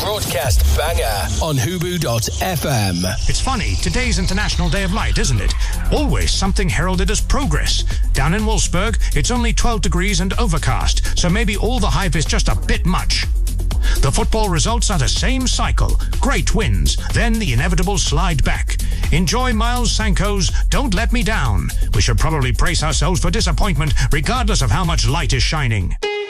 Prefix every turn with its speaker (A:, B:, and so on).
A: broadcast banger on Hubu.fm.
B: It's funny, today's International Day of Light, isn't it? Always something heralded as progress. Down in Wolfsburg, it's only 12 degrees and overcast, so maybe all the hype is just a bit much. The football results are the same cycle. Great wins, then the inevitable slide back. Enjoy Miles Sanko's Don't Let Me Down. We should probably brace ourselves for disappointment regardless of how much light is shining.